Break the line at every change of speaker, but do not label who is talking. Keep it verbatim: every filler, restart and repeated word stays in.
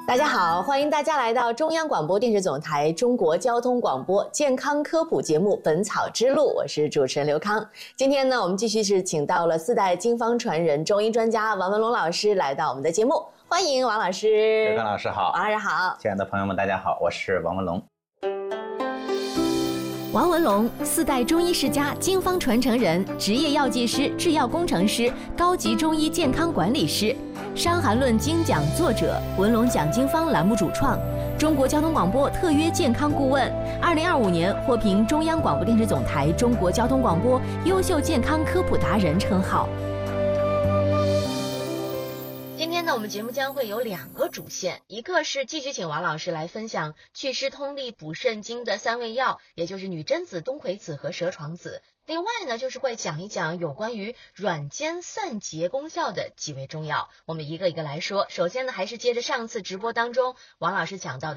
大家好，欢迎大家来到中央广播电视总台中国交通广播健康科普节目《本草之路》，我是主持人刘康。今天呢，我们继续是请到了四代经方传人中医专家王文龙老师来到我们的节目，欢迎王老师。
刘康老师好，
王老师好，
亲爱的朋友们，大家好，我是王文龙。
王文龙，四代中医世家，经方传承人，职业药剂师、制药工程师，高级中医健康管理师，《伤寒论》精讲作者，文龙讲经方栏目主创，中国交通广播特约健康顾问，二零二五年获评中央广播电视总台中国交通广播优秀健康科普达人称号。
今天呢，我们节目将会有两个主线，一个是继续请王老师来分享祛湿通利补肾精的三味药，也就是女贞子、冬葵子和蛇床子。另外呢，就是会讲一讲有关于软坚散结功效的几味中药，我们一个一个来说。首先呢，还是接着上次直播当中王老师讲到的